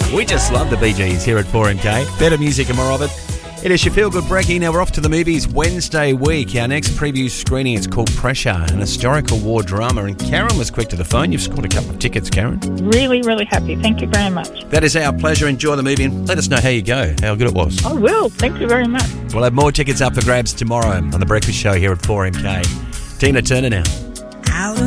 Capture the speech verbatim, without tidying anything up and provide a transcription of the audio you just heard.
We just love the Bee Gees here at four M K. Better music and more of it. It is your Feel Good Brekkie. Now we're off to the movies Wednesday week. Our next preview screening is called Pressure, an historical war drama. And Karen was quick to the phone. You've scored a couple of tickets, Karen. Really, really happy. Thank you very much. That is our pleasure. Enjoy the movie and let us know how you go, how good it was. I will. Thank you very much. We'll have more tickets up for grabs tomorrow on The Breakfast Show here at four M K. Tina Turner now.